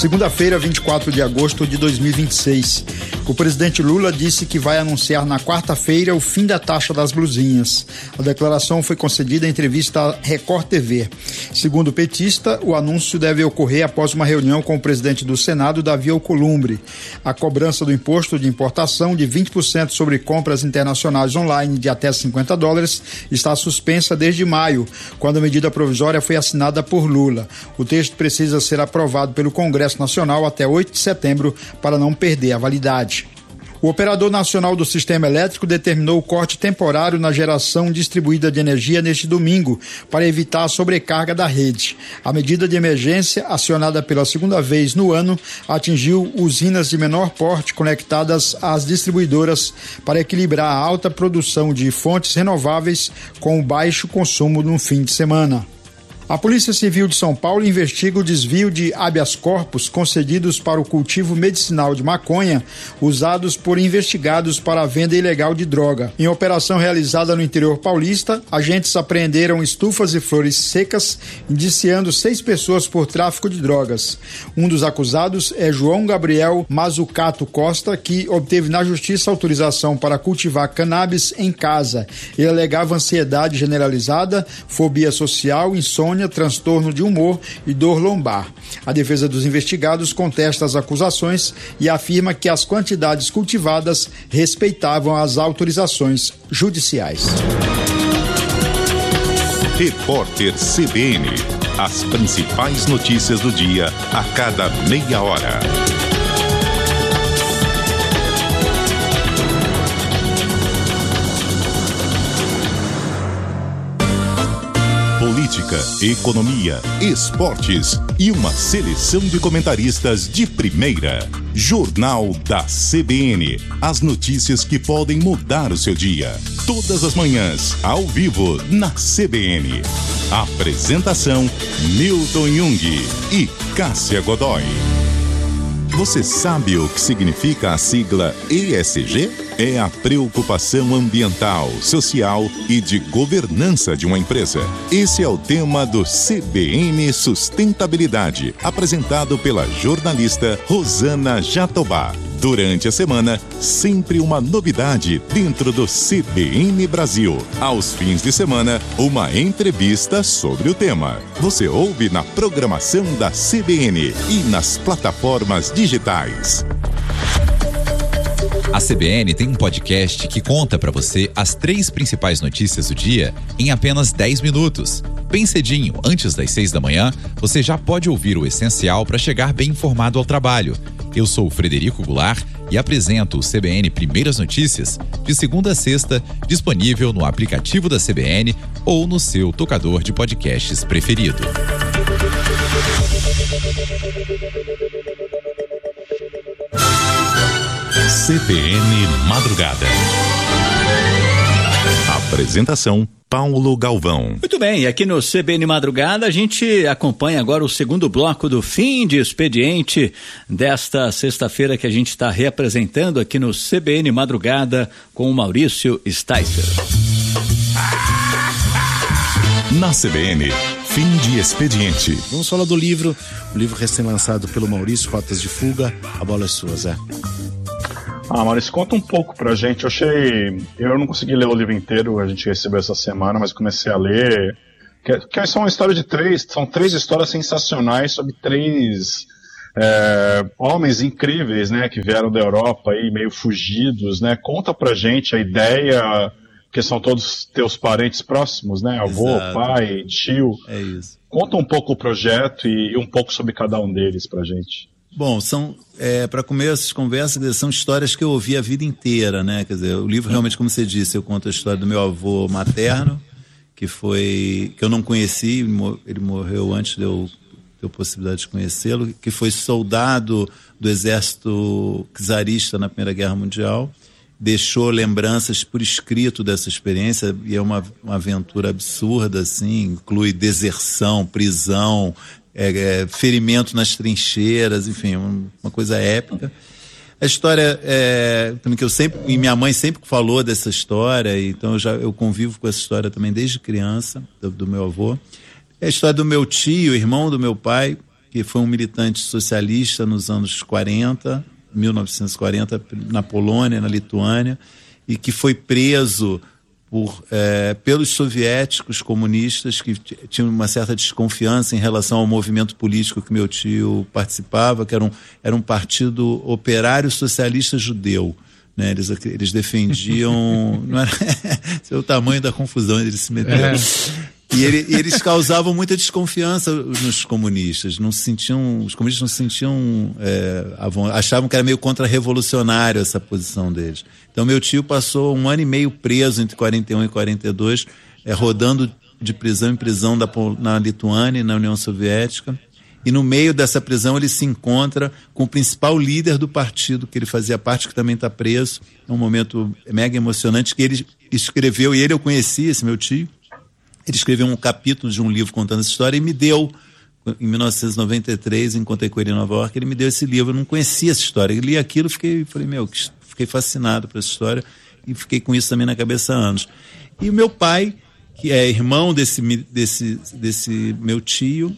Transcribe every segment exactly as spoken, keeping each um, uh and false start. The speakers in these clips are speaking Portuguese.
segunda-feira, vinte e quatro de agosto de dois mil e vinte e seis. O presidente Lula disse que vai anunciar na quarta-feira o fim da taxa das blusinhas. A declaração foi concedida em entrevista à Record T V. Segundo o petista, o anúncio deve ocorrer após uma reunião com o presidente do Senado, Davi Alcolumbre. A cobrança do imposto de importação de vinte por cento sobre compras internacionais online de até cinquenta dólares está suspensa desde maio, quando a medida provisória foi assinada por Lula. O texto precisa ser aprovado pelo Congresso Nacional até oito de setembro para não perder a validade. O operador nacional do sistema elétrico determinou o corte temporário na geração distribuída de energia neste domingo para evitar a sobrecarga da rede. A medida de emergência, acionada pela segunda vez no ano, atingiu usinas de menor porte conectadas às distribuidoras para equilibrar a alta produção de fontes renováveis com o baixo consumo no fim de semana. A Polícia Civil de São Paulo investiga o desvio de habeas corpus concedidos para o cultivo medicinal de maconha usados por investigados para a venda ilegal de droga. Em operação realizada no interior paulista, agentes apreenderam estufas e flores secas, indiciando seis pessoas por tráfico de drogas. Um dos acusados é João Gabriel Mazzucato Costa, que obteve na justiça autorização para cultivar cannabis em casa. Ele alegava ansiedade generalizada, fobia social, insônia, transtorno de humor e dor lombar. A defesa dos investigados contesta as acusações e afirma que as quantidades cultivadas respeitavam as autorizações judiciais. Repórter C B N. As principais notícias do dia a cada meia hora. Política, economia, esportes e uma seleção de comentaristas de primeira. Jornal da C B N. As notícias que podem mudar o seu dia. Todas as manhãs, ao vivo, na C B N. Apresentação: Milton Jung e Cássia Godoy. Você sabe o que significa a sigla E S G? É a preocupação ambiental, social e de governança de uma empresa. Esse é o tema do C B N Sustentabilidade, apresentado pela jornalista Rosana Jatobá. Durante a semana, sempre uma novidade dentro do C B N Brasil. Aos fins de semana, uma entrevista sobre o tema. Você ouve na programação da C B N e nas plataformas digitais. A C B N tem um podcast que conta para você as três principais notícias do dia em apenas dez minutos. Bem cedinho, antes das seis da manhã, você já pode ouvir o essencial para chegar bem informado ao trabalho. Eu sou o Frederico Goulart e apresento o C B N Primeiras Notícias de segunda a sexta, disponível no aplicativo da C B N ou no seu tocador de podcasts preferido. C B N Madrugada. Apresentação: Paulo Galvão. Muito bem, aqui no C B N Madrugada a gente acompanha agora o segundo bloco do fim de expediente desta sexta-feira que a gente está reapresentando aqui no C B N Madrugada com o Maurício Sticer. Na C B N, fim de expediente. Vamos falar do livro, o livro recém-lançado pelo Maurício, Rotas de Fuga. A bola é sua, Zé. Ah, Maurício, conta um pouco pra gente. Eu achei. Eu não consegui ler o livro inteiro, a gente recebeu essa semana, mas comecei a ler. Que, que são uma história de três. São três histórias sensacionais sobre três é, homens incríveis, né? Que vieram da Europa aí, meio fugidos, né? Conta pra gente a ideia, que são todos teus parentes próximos, né? Avô, Exato. Pai, tio. É isso. Conta um pouco o projeto e, e um pouco sobre cada um deles pra gente. Bom, são, é, para começo essas conversas, são histórias que eu ouvi a vida inteira, né? Quer dizer, o livro realmente, como você disse, eu conto a história do meu avô materno, que foi, que eu não conheci, ele morreu antes de eu ter a possibilidade de conhecê-lo, que foi soldado do exército czarista na Primeira Guerra Mundial, deixou lembranças por escrito dessa experiência, e é uma, uma aventura absurda, assim, inclui deserção, prisão, É, é, ferimento nas trincheiras, enfim, uma, uma coisa épica. A história, é, também que eu sempre, e minha mãe sempre falou dessa história, então eu, já, eu convivo com essa história também desde criança, do, do meu avô. É a história do meu tio, irmão do meu pai, que foi um militante socialista nos anos quarenta, mil novecentos e quarenta, na Polônia, na Lituânia, e que foi preso por, é, pelos soviéticos comunistas que t- tinham uma certa desconfiança em relação ao movimento político que meu tio participava, que era um, era um partido operário socialista judeu. Né, eles, eles defendiam. Não era, esse é o tamanho da confusão onde eles se meteram. É. E, ele, e eles causavam muita desconfiança nos comunistas. Não se sentiam, os comunistas não se sentiam. É, achavam que era meio contra-revolucionário essa posição deles. Então, meu tio passou um ano e meio preso entre quarenta e um e quarenta e dois, é, rodando de prisão em prisão da, na Lituânia e na União Soviética. E no meio dessa prisão ele se encontra com o principal líder do partido que ele fazia parte, que também está preso. É um momento mega emocionante que ele escreveu, e ele eu conheci, esse meu tio. Ele escreveu um capítulo de um livro contando essa história e me deu, em mil novecentos e noventa e três, encontrei com ele em Nova York, ele me deu esse livro. Eu não conhecia essa história. Eu li aquilo e fiquei, falei, meu, fiquei fascinado por essa história e fiquei com isso também na cabeça há anos. E o meu pai, que é irmão desse, desse, desse meu tio,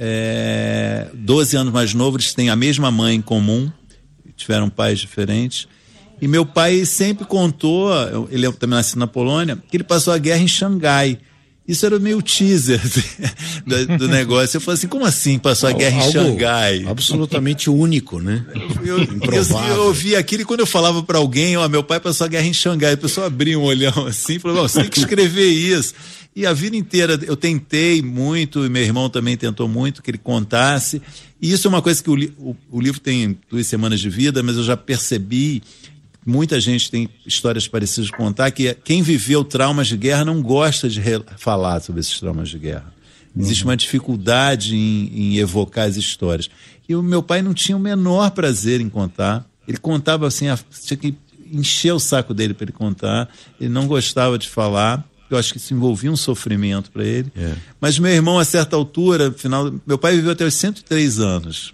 É, doze anos mais novo, eles têm a mesma mãe em comum, tiveram pais diferentes, e meu pai sempre contou, ele também nasceu na Polônia, que ele passou a guerra em Xangai. Isso era meio teaser do, do negócio. Eu falei assim, como assim passou a guerra Algo em Xangai? Absolutamente único, né? Eu, eu, eu ouvi aquilo e quando eu falava para alguém, ó, meu pai passou a guerra em Xangai, a pessoa abria um olhão assim e falou, você tem que escrever isso. E a vida inteira eu tentei muito, e meu irmão também tentou muito que ele contasse. E isso é uma coisa que o, o, o livro tem duas semanas de vida, mas eu já percebi, muita gente tem histórias parecidas de contar, que quem viveu traumas de guerra não gosta de re- falar sobre esses traumas de guerra. Existe uma dificuldade em, em evocar as histórias. E o meu pai não tinha o menor prazer em contar. Ele contava assim, tinha que encher o saco dele para ele contar. Ele não gostava de falar. Eu acho que isso envolvia um sofrimento para ele. É. Mas meu irmão, a certa altura, final, meu pai viveu até os cento e três anos.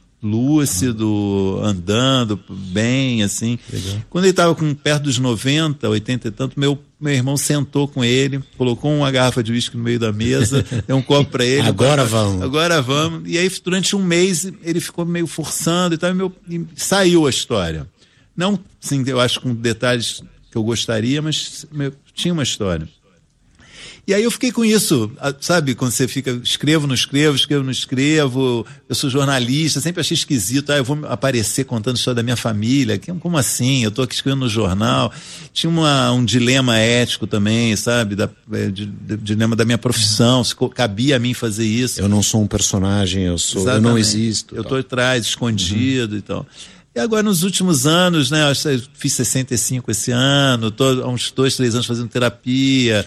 Lúcido, andando bem, assim. Legal. Quando ele estava com perto dos noventa, oitenta e tanto, meu, meu irmão sentou com ele, colocou uma garrafa de uísque no meio da mesa, deu um copo para ele. Agora vamos. Agora vamos. E aí, durante um mês, ele ficou meio forçando e tal, e, meu, e saiu a história. Não, sim, eu acho com detalhes que eu gostaria, mas meu, tinha uma história. E aí eu fiquei com isso, sabe, quando você fica, escrevo, não escrevo, escrevo, não escrevo, eu sou jornalista, sempre achei esquisito, ah, eu vou aparecer contando a história da minha família, como assim, eu estou aqui escrevendo no jornal. Tinha uma, um dilema ético também, sabe, da, de, de, dilema da minha profissão, se cabia a mim fazer isso. Eu não sou um personagem, eu, sou, eu não existo. Eu estou atrás, escondido uhum. e tal. E agora, nos últimos anos, né, eu fiz sessenta e cinco esse ano, estou há uns dois, três anos fazendo terapia,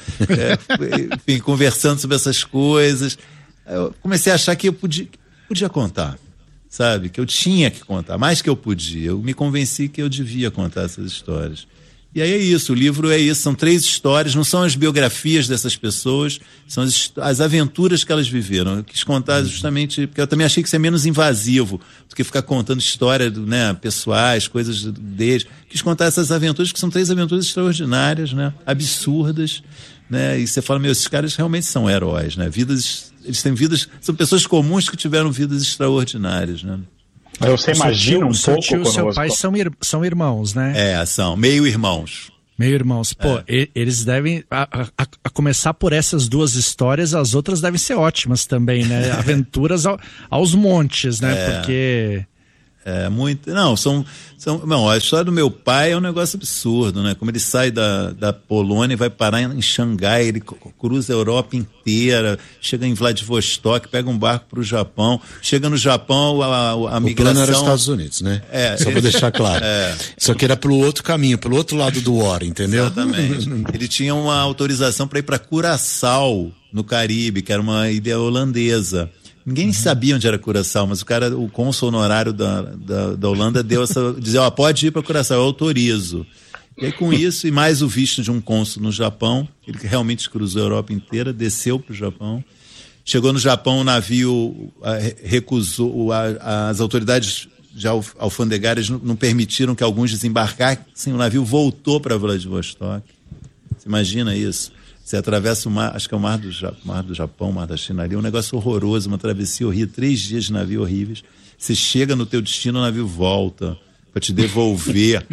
é, enfim, conversando sobre essas coisas. Eu comecei a achar que eu podia, podia contar, sabe? Que eu tinha que contar, mais que eu podia. Eu me convenci que eu devia contar essas histórias. E aí é isso, o livro é isso, são três histórias, não são as biografias dessas pessoas, são as, as aventuras que elas viveram. Eu quis contar justamente, porque eu também achei que isso é menos invasivo do que ficar contando histórias, né, pessoais, coisas deles. Quis contar essas aventuras, que são três aventuras extraordinárias, né, absurdas, né, e você fala, meu, esses caras realmente são heróis, né, vidas, eles têm vidas, são pessoas comuns que tiveram vidas extraordinárias, né. Você imagina um pouco... Seu tio e seu você... pai são, ir, são irmãos, né? É, são meio irmãos. Meio irmãos. Pô, é. e, eles devem... A, a, a começar por essas duas histórias, as outras devem ser ótimas também, né? Aventuras ao, aos montes, né? É. Porque... É, muito... Não, são... são não, a história do meu pai é um negócio absurdo, né? Como ele sai da, da Polônia e vai parar em, em Xangai, ele cruza a Europa inteira, chega em Vladivostok, pega um barco para o Japão, chega no Japão, a, a, a o migração... O plano era os Estados Unidos, né? É. Só para deixar claro. É. Só que era pelo outro caminho, pelo outro lado do War, entendeu? Exatamente. Ele tinha uma autorização para ir para Curaçao, no Caribe, que era uma ilha holandesa. Ninguém sabia onde era Curaçao, mas o cara, o cônsul honorário da, da, da Holanda deu essa, dizia, ó, pode ir para Curaçao, eu autorizo. E aí com isso, e mais o visto de um cônsul no Japão, ele realmente cruzou a Europa inteira, desceu para o Japão, chegou no Japão, o navio a, recusou, a, as autoridades já alfandegárias não, não permitiram que alguns desembarcassem, o navio voltou para Vladivostok. Você imagina isso? Você atravessa o mar, acho que é o mar do, mar do Japão, mar da China ali, é um negócio horroroso, uma travessia horrível, três dias de navio horríveis. Você chega no teu destino, o navio volta para te devolver.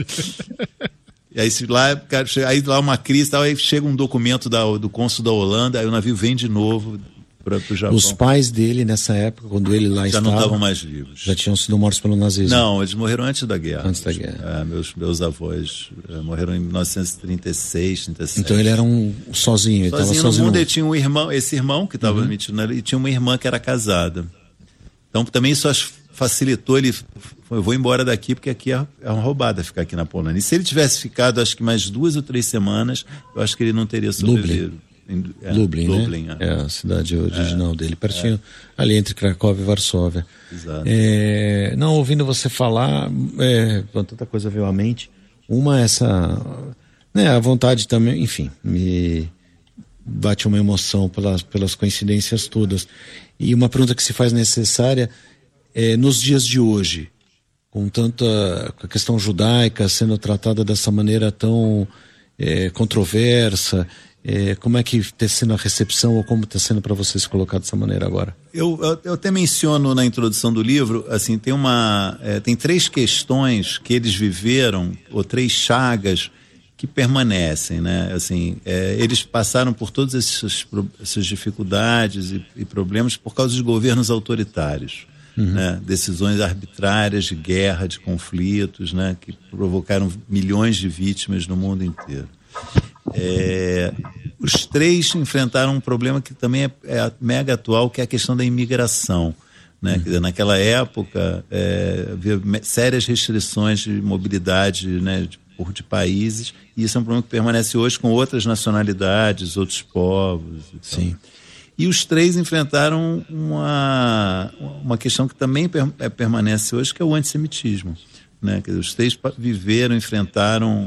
E aí lá, cara, aí lá uma crise, tal, aí chega um documento da, do cônsul da Holanda, aí o navio vem de novo para o Japão. Os pais dele, nessa época, quando ele lá já estava... Já não estavam mais vivos. Já tinham sido mortos pelo nazismo. Não, eles morreram antes da guerra. Antes da guerra. É, meus, meus avós é, morreram em mil novecentos e trinta e seis, trinta e sete. Então ele era um sozinho. Ele sozinho no sozinho mundo, no... ele tinha um irmão, esse irmão que estava uhum. metido nele, e tinha uma irmã que era casada. Então também isso facilitou ele... Eu vou embora daqui porque aqui é uma roubada ficar aqui na Polônia. E se ele tivesse ficado, acho que mais duas ou três semanas, eu acho que ele não teria sobrevivido. Lublin, é, Lublin, Lublin né? É. é a cidade original é. dele, pertinho, é. ali entre Cracóvia e Varsóvia. Exato. É, não, ouvindo você falar, é, tanta coisa veio à mente. Uma, essa, né, a vontade também, enfim, me bate uma emoção pelas, pelas coincidências todas. E uma pergunta que se faz necessária é, nos dias de hoje, com tanta a questão judaica sendo tratada dessa maneira tão é, controversa, é, como é que está sendo a recepção ou como está sendo para vocês colocar dessa maneira agora? Eu, eu, eu até menciono na introdução do livro, assim, tem uma é, tem três questões que eles viveram, ou três chagas que permanecem, né? Assim, é, eles passaram por todas essas, essas dificuldades e, e problemas por causa de governos autoritários. Uhum. Né, decisões arbitrárias de guerra, de conflitos, né, que provocaram milhões de vítimas no mundo inteiro. É, os três enfrentaram um problema que também é, é mega atual, que é a questão da imigração. Né? Uhum. Quer dizer, naquela época é, havia sérias restrições de mobilidade, né, de, de países, e isso é um problema que permanece hoje com outras nacionalidades, outros povos. E Sim. E os três enfrentaram uma, uma questão que também per, é, permanece hoje, que é o antissemitismo. Né? Quer dizer, os três viveram, enfrentaram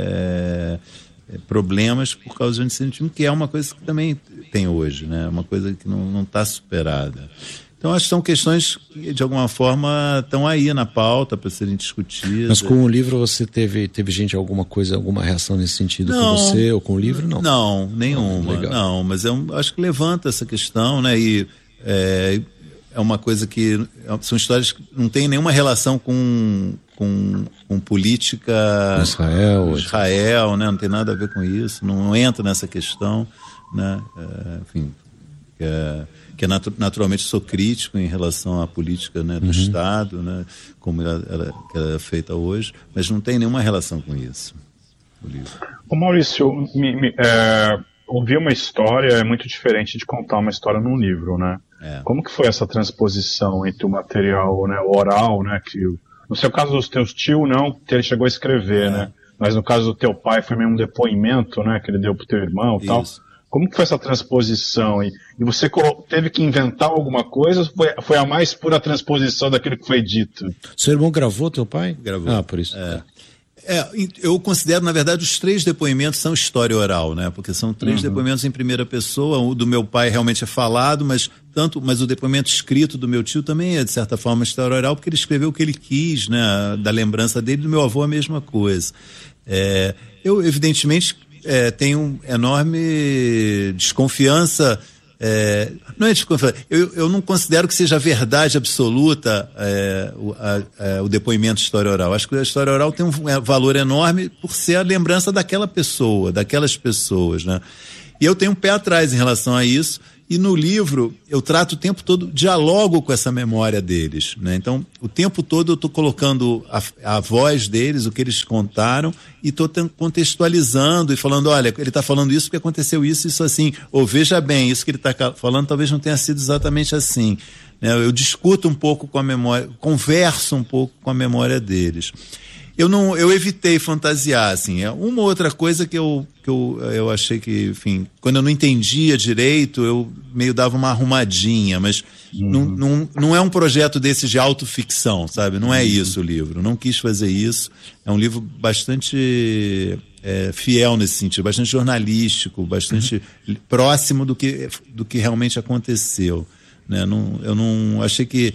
é, problemas por causa do antissemitismo, que é uma coisa que também tem hoje, né? Uma coisa que não está superada. Então, acho que são questões que, de alguma forma, estão aí na pauta para serem discutidas. Mas com o livro você teve, teve gente, alguma coisa, alguma reação nesse sentido não, com você ou com o livro? Não, não nenhuma. Não, não, mas é um, acho que levanta essa questão, né? E é, é uma coisa que... São histórias que não têm nenhuma relação com, com, com política... Israel. Israel, né? Não tem nada a ver com isso. Não, não entra nessa questão, né? É, enfim... É, que é natu- naturalmente sou crítico em relação à política, né, do uhum. Estado, né, como ela, ela, ela é feita hoje, mas não tem nenhuma relação com isso, o livro. Ô Maurício, me, me, é, ouvir uma história é muito diferente de contar uma história num livro, né? É. Como que foi essa transposição entre o material, né, oral, né, que no seu caso dos teus tios não, que ele chegou a escrever, é. né? Mas no caso do teu pai foi mesmo um depoimento, né, que ele deu pro teu irmão e tal. Como que foi essa transposição? E, e você teve que inventar alguma coisa ou foi, foi a mais pura transposição daquilo que foi dito? Seu irmão gravou, teu pai? Gravou. Ah, por isso. É. É, eu considero, na verdade, os três depoimentos são história oral, né? Porque são três uhum. depoimentos em primeira pessoa. O do meu pai realmente é falado, mas, tanto, mas o depoimento escrito do meu tio também é, de certa forma, história oral, porque ele escreveu o que ele quis, né? Da lembrança dele, do meu avô a mesma coisa. É, eu, evidentemente... É, tem uma enorme desconfiança, é, não é desconfiança, eu, eu não considero que seja verdade absoluta é, o, a, a, o depoimento de história oral. Acho que a história oral tem um valor enorme por ser a lembrança daquela pessoa, daquelas pessoas, né? E eu tenho um pé atrás em relação a isso. E no livro eu trato o tempo todo, dialogo com essa memória deles, né? Então, o tempo todo eu estou colocando a, a voz deles, o que eles contaram, e estou contextualizando e falando, olha, ele está falando isso porque aconteceu isso, isso assim. Ou veja bem, isso que ele está falando talvez não tenha sido exatamente assim. Né? Eu discuto um pouco com a memória, converso um pouco com a memória deles. Eu não, eu evitei fantasiar, assim, é uma outra coisa que eu, que eu, eu achei que, enfim, quando eu não entendia direito, eu meio dava uma arrumadinha, mas uhum. não, não, não é um projeto desse de autoficção, sabe? Não é isso o livro, não quis fazer isso, é um livro bastante é, fiel nesse sentido, bastante jornalístico, bastante uhum. próximo do que, do que realmente aconteceu, né? Não, eu não achei que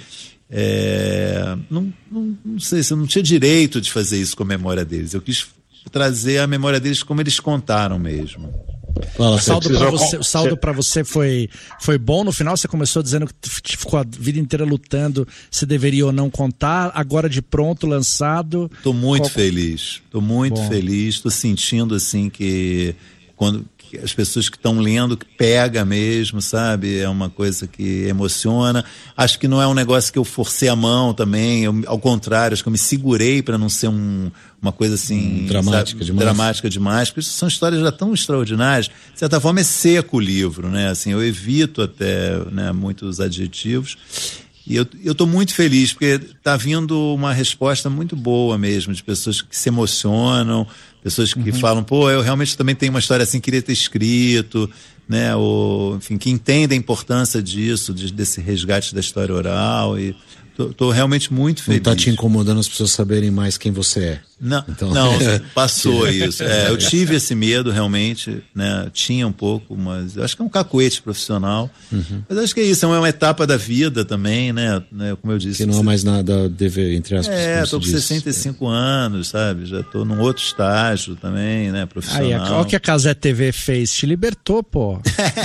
É, não, não, não sei se eu não tinha direito de fazer isso com a memória deles. Eu quis trazer a memória deles como eles contaram mesmo. Fala, o saldo para precisou você, com- o saldo você- pra você foi, foi bom no final? Você começou dizendo que ficou a vida inteira lutando se deveria ou não contar, agora de pronto, lançado. Tô muito Qual- feliz, tô muito Bom. feliz, tô sentindo assim que quando que as pessoas que estão lendo que pega mesmo, sabe? É uma coisa que emociona. Acho que não é um negócio que eu forcei a mão também, eu, ao contrário, acho que eu me segurei para não ser um, uma coisa assim Hum, dramática sabe? demais. dramática demais, porque são histórias já tão extraordinárias. De certa forma é seco o livro, né? Assim, eu evito até, né, muitos adjetivos. E eu eu tô muito feliz, porque tá vindo uma resposta muito boa mesmo, de pessoas que se emocionam, pessoas que falam, pô, eu realmente também tenho uma história assim, queria ter escrito, né, ou, enfim, que entendem a importância disso, de, desse resgate da história oral, e tô, tô realmente muito Não feliz. tá te incomodando as pessoas saberem mais quem você é. Não, Então- não, passou isso. É, eu tive esse medo realmente, né? Tinha um pouco, mas eu acho que é um cacuete profissional. Uhum. Mas eu acho que é isso, é uma etapa da vida também, né? né, Como eu disse. Que não há mais nada a dever, entre aspas. É, como tô com se diz. sessenta e cinco anos, sabe? Já tô num outro estágio também, né? Aí, Profissional. olha o que a Casé T V fez, te libertou, pô.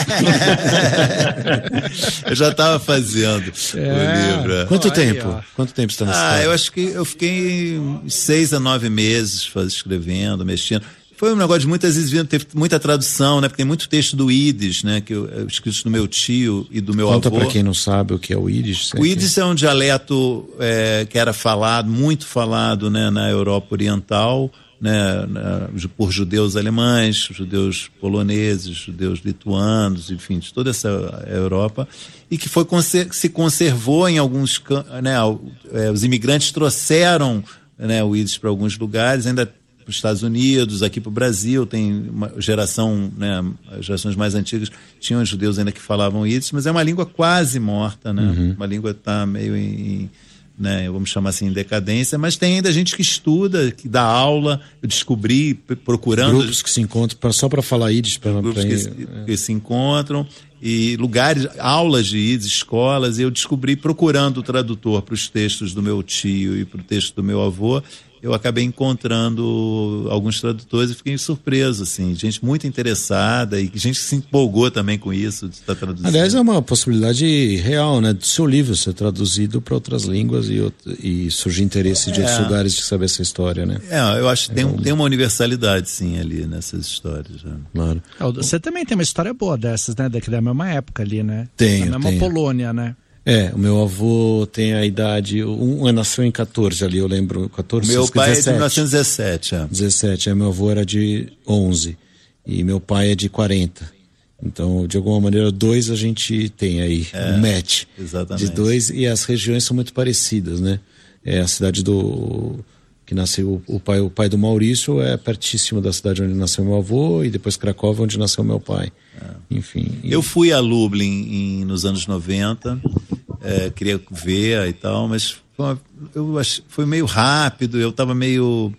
Eu já tava fazendo É. o livro. é. Quanto Aí, tempo? ó. Quanto tempo você está nessa Ah, história? eu acho que eu fiquei uns seis a nove meses faz, escrevendo, mexendo. Foi um negócio de muitas vezes, vindo, teve muita tradução, né? Porque tem muito texto do Yiddish, né? Que eu, eu, escritos do meu tio e do meu Conta avô. para quem não sabe o que é o Yiddish. O Yiddish é um dialeto é, que era falado, muito falado, né, na Europa Oriental, né, na, por judeus alemães, judeus poloneses, judeus lituanos, enfim, de toda essa Europa, e que foi, se conservou em alguns... Né, é, os imigrantes trouxeram, né, o Yiddish para alguns lugares, ainda para os Estados Unidos, aqui para o Brasil, tem uma geração, né, as gerações mais antigas tinham judeus ainda que falavam Yiddish, mas é uma língua quase morta, né? Uhum. Uma língua que está meio em, né, vamos chamar assim, em decadência, mas tem ainda gente que estuda, que dá aula, eu descobri p- procurando Grupos que se encontram pra, só para falar Yiddish. Pra, grupos pra- que, se- que se encontram e lugares, aulas de Yiddish, escolas, e eu descobri procurando o tradutor para os textos do meu tio e para o texto do meu avô. Eu acabei encontrando alguns tradutores e fiquei surpreso, assim, gente muito interessada e gente que se empolgou também com isso, de estar traduzindo. Aliás, é uma possibilidade real, né? Do seu livro ser traduzido para outras línguas e, out- e surgir interesse de É. outros lugares de saber essa história, né? É, eu acho que tem, um- tem uma universalidade, sim, ali nessas histórias. Né? Claro. Você também tem uma história boa dessas, né? Da, da mesma época ali, né? Tenho, Da mesma tenho. Polônia, né? É, o meu avô tem a idade. Um um nasceu em catorze ali, eu lembro. catorze, Meu acho que pai é de dezessete. mil novecentos e dezessete. É. dezessete, aí meu avô era de onze e meu pai é de quarenta. Então, de alguma maneira, dois a gente tem aí, um match exatamente. de dois, e as regiões são muito parecidas, né? É a cidade do que nasceu o pai, o pai do Maurício é pertíssimo da cidade onde nasceu meu avô, e depois Cracóvia, onde nasceu meu pai. Enfim. e- Eu fui a Lublin em, nos anos noventa, é, queria ver e tal, mas foi, uma- eu ach, foi meio rápido, eu estava meio...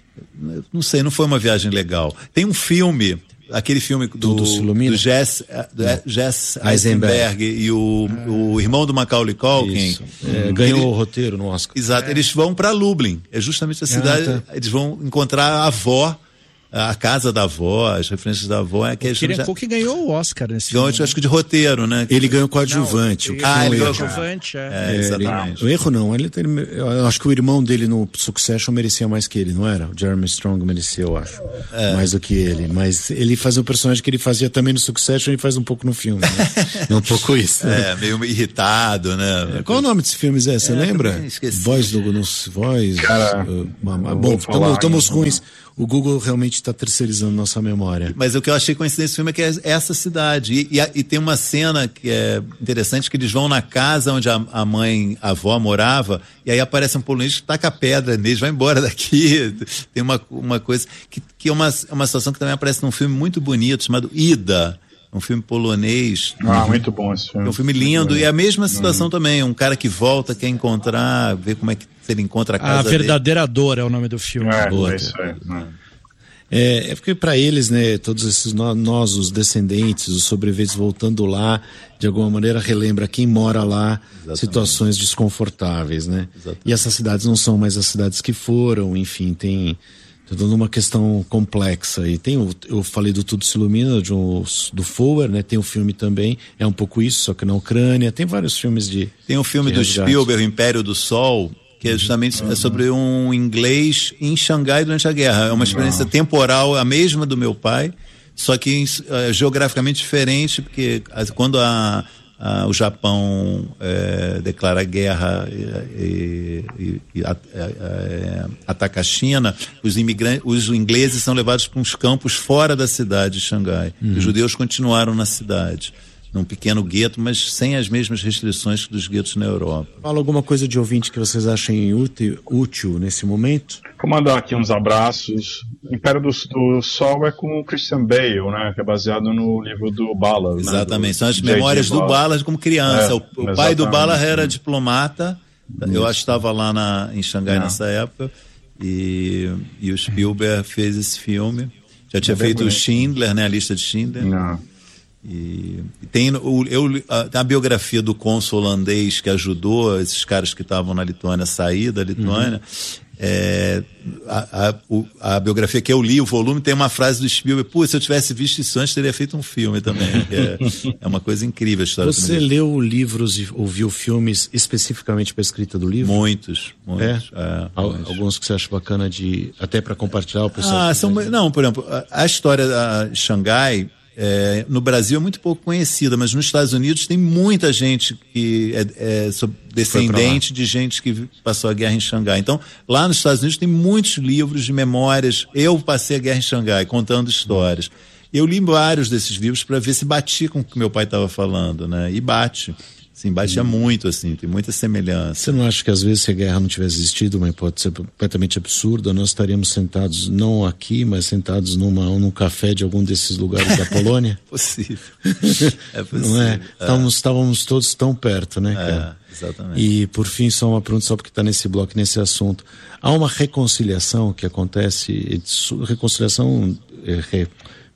Não sei, não foi uma viagem legal. Tem um filme, aquele filme do, Tudo se ilumina? do Jess, do Jess Eisenberg. Eisenberg e o, o irmão do Macaulay Culkin. Isso. É, Hum, ganhou ele- o roteiro no Oscar. Exato, eles vão para Lublin, é justamente a cidade, tá. eles vão encontrar a avó, a casa da avó, as referências da avó. É que a gente Kieran já- Culkin ganhou o Oscar nesse Então, filme. eu acho que de roteiro, né? Ele ganhou coadjuvante. o que Ah, foi um ele erro. ganhou Coadjuvante, é. É, É, exatamente. ele- o erro não, ele tem, eu acho que o irmão dele no Succession merecia mais que ele, não era? O Jeremy Strong merecia, eu acho, mais do que ele, mas ele fazia o personagem que ele fazia também no Succession e faz um pouco no filme, né? É um pouco isso, né? É, meio irritado, né? Qual o nome desse filme, Zé? Você É, lembra? também esqueci. Voz do no, Voz. Cara, uh, uma- eu bom, vou falar estamos em- ruins. O Google realmente está terceirizando nossa memória. Mas o que eu achei coincidente nesse filme é que é essa cidade. E, e, a- e tem uma cena que é interessante, que eles vão na casa onde a, a mãe, a avó morava, e aí aparece um polonês que taca pedra neles, vai embora daqui. Tem uma, uma coisa que, que é uma, é uma situação que também aparece num filme muito bonito, chamado Ida. Um filme polonês. Ah, muito bom esse filme. É um filme lindo. E é a mesma situação também. Um cara que volta, quer encontrar, ver como é que se ele encontra a casa A dele. Verdadeira Dor é o nome do filme. É, Boa, é isso aí. né? É, é porque para eles, né, todos esses nó- nós, os descendentes, os sobreviventes voltando lá, de alguma maneira relembra quem mora lá, situações desconfortáveis, né? Exatamente. E essas cidades não são mais as cidades que foram, enfim, tem toda uma questão complexa. E tem o, eu falei do Tudo Se Ilumina, de um, do Foer, né? Tem um filme também, é um pouco isso, só que na Ucrânia. Tem vários filmes de... Tem um filme do resgate. Spielberg, Império do Sol, que é justamente uhum. sobre um inglês em Xangai durante a guerra. É uma experiência uhum. temporal, a mesma do meu pai, só que uh, geograficamente diferente, porque uh, quando a... Ah, o Japão é, declara guerra e, e, e a, é, ataca a China, os imigrantes, os ingleses são levados para uns campos fora da cidade de Xangai. Uhum. Os judeus continuaram na cidade, num pequeno gueto, mas sem as mesmas restrições dos guetos na Europa. Fala alguma coisa de ouvinte que vocês achem útil, útil nesse momento? Vou mandar aqui uns abraços. Império do, do Sol é com o Christian Bale, né? Que é baseado no livro do Ballard. Exatamente, né? são as memórias do Ballard como criança. É, o o pai do Ballard era diplomata. Eu acho que estava lá na, em Xangai é. nessa época. E, e o Spielberg fez esse filme. Já tinha é feito o Schindler, né? A lista de Schindler. Não. E tem o, eu, a, a biografia do cônsul holandês que ajudou esses caras que estavam na Lituânia a sair da Lituânia. Uhum. É, a, a, o, a biografia que eu li, o volume, tem uma frase do Spielberg: pô, se eu tivesse visto isso antes, teria feito um filme também. É, é uma coisa incrível a história. Você leu livros e ouviu filmes especificamente para a escrita do livro? Muitos, muitos. É? É, muitos. Alguns que você acha bacana de até para compartilhar o pessoal? Ah, são, não, por exemplo, a, a história da Xangai. É, no Brasil é muito pouco conhecida, mas nos Estados Unidos tem muita gente que é, é descendente de gente que passou a guerra em Xangai. Então, lá nos Estados Unidos tem muitos livros de memórias. Eu passei a guerra em Xangai, contando histórias. Eu li vários desses livros para ver se batia com o que meu pai estava falando, né? E bate. Sim, batia hum. muito, assim, tem muita semelhança. Você não acha que às vezes se a guerra não tivesse existido, uma hipótese completamente absurda, nós estaríamos sentados, não aqui, mas sentados numa, num café de algum desses lugares da Polônia? Possível. É possível. Não é? É. Estávamos, estávamos todos tão perto, né, cara? É, exatamente. E, por fim, só uma pergunta, só porque está nesse bloco, nesse assunto. Há uma reconciliação que acontece, reconciliação é,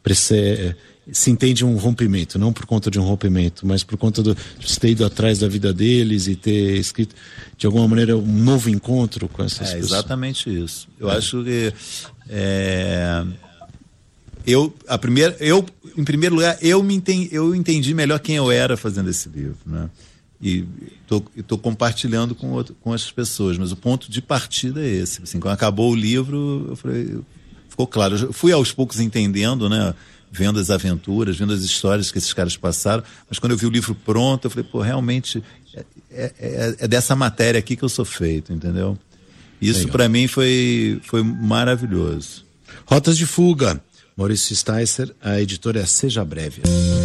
é, se entende um rompimento, não por conta de um rompimento, mas por conta de você ter ido atrás da vida deles e ter escrito, de alguma maneira, um novo encontro com essas é, pessoas. Exatamente isso. Eu é. acho que é, eu, a primeira, eu, em primeiro lugar, eu, me entendi, eu entendi melhor quem eu era fazendo esse livro, né? E estou compartilhando com, outro, com essas pessoas, mas o ponto de partida é esse. Assim, quando acabou o livro, eu falei, ficou claro. Eu fui aos poucos entendendo, né? Vendo as aventuras, vendo as histórias que esses caras passaram, mas quando eu vi o livro pronto, eu falei, pô, realmente é, é, é dessa matéria aqui que eu sou feito, entendeu? Isso para mim foi, foi maravilhoso. Rotas de Fuga, Maurício Sticer, a editora é Seja Breve.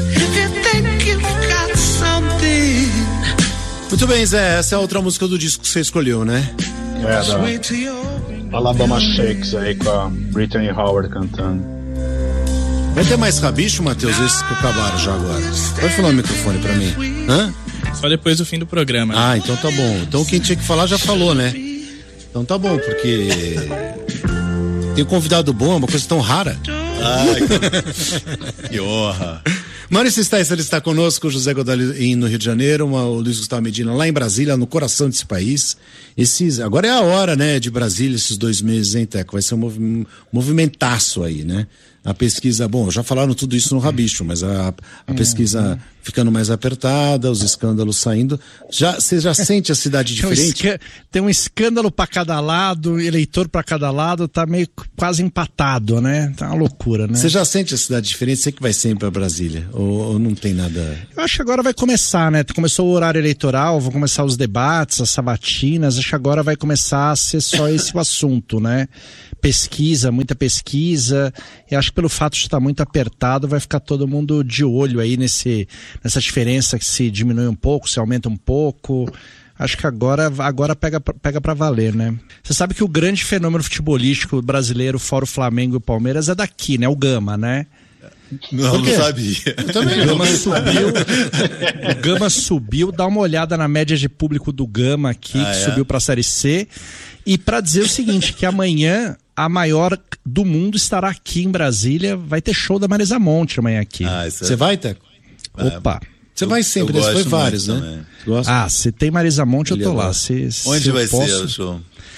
Muito bem, Zé, essa é a outra música do disco que você escolheu, né? É, da Alabama Shakes aí com a Brittany Howard cantando. Vai ter mais rabicho, Matheus, esses que acabaram já agora? Pode falar no microfone pra mim. Hã? Só depois do fim do programa. Né? Ah, então tá bom. Então quem tinha que falar já falou, né? Então tá bom, porque tem um convidado bom, é uma coisa tão rara. Ai, que honra. Maurício Sticer, ele está conosco, José Godoy no Rio de Janeiro, uma, o Luiz Gustavo Medina lá em Brasília, no coração desse país. Esses, agora é a hora, né, de Brasília, esses dois meses, hein, Teco? Vai ser um movi- movimentaço aí, né? A pesquisa, bom, já falaram tudo isso no Rabicho, mas a, a pesquisa ficando mais apertada, os escândalos saindo. Já, você já sente a cidade diferente? Tem um, tem um escândalo para cada lado, eleitor para cada lado, tá meio quase empatado, né? Tá uma loucura, né? Você já sente a cidade diferente? Você que vai sempre para Brasília? Ou, ou não tem nada? Eu acho que agora vai começar, né? Começou o horário eleitoral, vão começar os debates, as sabatinas, acho que agora vai começar a ser só esse o assunto, né? Pesquisa, muita pesquisa, e acho que pelo fato de estar muito apertado, vai ficar todo mundo de olho aí nesse, nessa diferença que se diminui um pouco, se aumenta um pouco. Acho que agora, agora pega, pega pra valer, né? Você sabe que o grande fenômeno futebolístico brasileiro, fora o Flamengo e o Palmeiras, é daqui, né? O Gama, né? Não, não sabia. Eu também o Gama subiu. O Gama subiu, dá uma olhada na média de público do Gama aqui, ah, que é? subiu pra Série C. E pra dizer o seguinte, que amanhã a maior do mundo estará aqui em Brasília, vai ter show da Marisa Monte amanhã aqui. Você ah, vai, Teco? Opa. Você vai sempre, você foi vários, né? Ah, se tem Marisa Monte, eu tô lá. Se, Onde se vai posso... ser o show?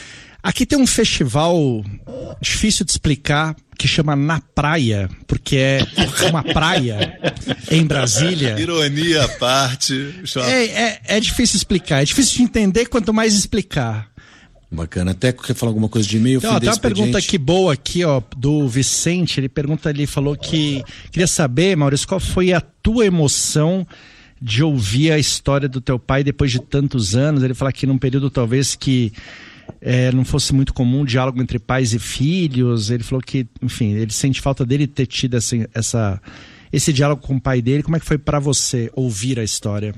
Aqui tem um festival difícil de explicar, que chama Na Praia, porque é uma praia em Brasília. Ironia à parte. É, é, é difícil explicar, é difícil de entender quanto mais explicar. Bacana. Até quer falar alguma coisa de e-mail? Então, tem uma pergunta aqui boa aqui, ó, do Vicente. Ele pergunta, ele falou que queria saber, Maurício, qual foi a tua emoção de ouvir a história do teu pai depois de tantos anos? Ele fala que num período talvez que É, não fosse muito comum o diálogo entre pais e filhos. Ele falou que, enfim, ele sente falta dele ter tido essa, essa, esse diálogo com o pai dele. Como é que foi para você ouvir a história?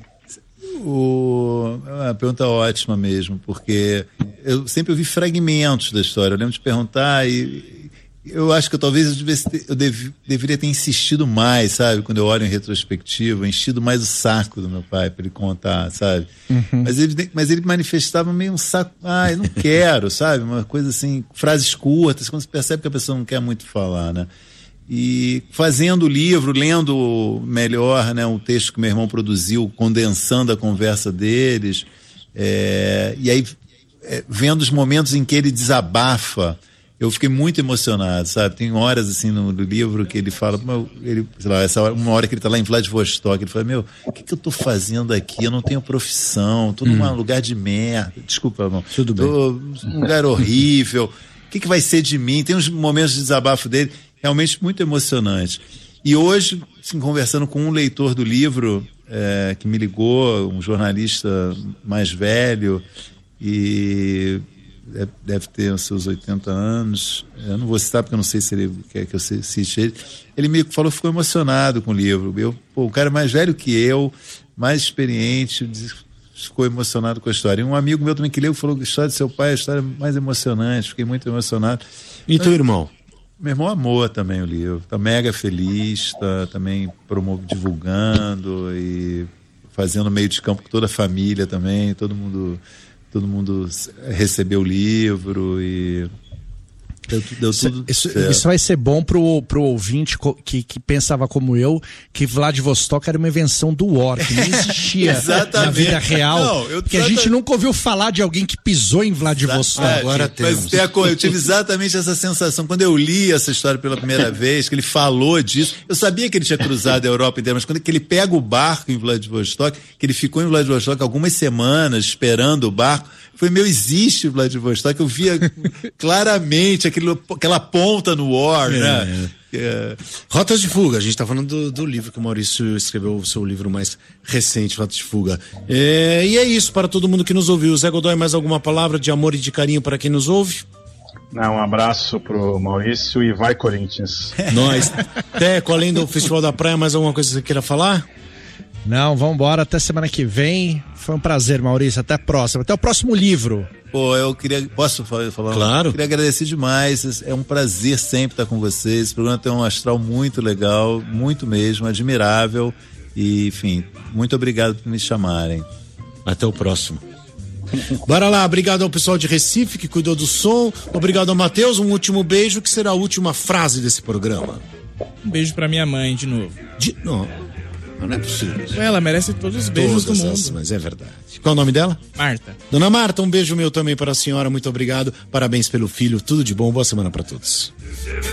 O... É uma pergunta ótima mesmo, porque eu sempre ouvi fragmentos da história. Eu lembro de perguntar e eu acho que eu, talvez eu, devesse ter, eu dev, deveria ter insistido mais, sabe? Quando eu olho em retrospectiva, enchido mais o saco do meu pai para ele contar, sabe? Uhum. Mas, ele, mas ele manifestava meio um saco, ah, eu não quero, sabe? Uma coisa assim, frases curtas, quando você percebe que a pessoa não quer muito falar, né? E fazendo o livro, lendo melhor, né, o texto que meu irmão produziu, condensando a conversa deles, é, e aí é, vendo os momentos em que ele desabafa, eu fiquei muito emocionado, sabe? Tem horas assim no, no livro que ele fala, ele, sei lá, essa hora, uma hora que ele tá lá em Vladivostok, ele fala, meu, o que que eu tô fazendo aqui? Eu não tenho profissão, tô hum. num lugar de merda, desculpa, irmão. Tudo bem. Tô num lugar horrível, o que que vai ser de mim? Tem uns momentos de desabafo dele realmente muito emocionantes. E hoje, assim, conversando com um leitor do livro, é, que me ligou, um jornalista mais velho, e deve ter os seus oitenta anos, eu não vou citar porque eu não sei se ele quer que eu cite ele, ele me falou que ficou emocionado com o livro. Eu, pô, o cara mais velho que eu, mais experiente, ficou emocionado com a história. E um amigo meu também que leu falou que a história do seu pai é a história mais emocionante, fiquei muito emocionado. E então, teu irmão? Meu irmão amou também o livro, tá mega feliz, tá também promovo, divulgando e fazendo meio de campo com toda a família também, todo mundo... Todo mundo recebeu o livro e deu, deu tudo isso, isso, isso vai ser bom pro, pro ouvinte que, que pensava como eu, que Vladivostok era uma invenção do War, que não existia na vida real. Não, eu, porque a gente nunca ouviu falar de alguém que pisou em Vladivostok. É, agora temos. Mas eu tive exatamente essa sensação. Quando eu li essa história pela primeira vez, que ele falou disso, eu sabia que ele tinha cruzado a Europa inteira, mas quando que ele pega o barco em Vladivostok, que ele ficou em Vladivostok algumas semanas esperando o barco, foi meu, existe Vladivostok, eu via claramente aquilo, aquela ponta no War, é, né? É. Rotas de Fuga, a gente tá falando do, do livro que o Maurício escreveu, o seu livro mais recente, Rotas de Fuga. É, e é isso para todo mundo que nos ouviu. Zé Godoy, mais alguma palavra de amor e de carinho para quem nos ouve? Não, um abraço pro Maurício e vai Corinthians. Nós. Teco, além do Festival da Praia, mais alguma coisa que você queira falar? Não, vamos embora, até semana que vem. Foi um prazer, Maurício, até a próxima. Até o próximo livro. Pô, eu queria, posso falar? Claro. Eu queria agradecer demais, é um prazer sempre estar com vocês. Esse programa tem um astral muito legal, muito mesmo, admirável. E, enfim, muito obrigado por me chamarem. Até o próximo. Bora lá, obrigado ao pessoal de Recife que cuidou do som. Obrigado ao Matheus, um último beijo, que será a última frase desse programa. Um beijo pra minha mãe, de novo. De... Não. Não é possível. Ela merece todos os beijos Todas do mundo. As, mas é verdade. Qual é o nome dela? Marta. Dona Marta, um beijo meu também para a senhora. Muito obrigado. Parabéns pelo filho. Tudo de bom. Boa semana para todos.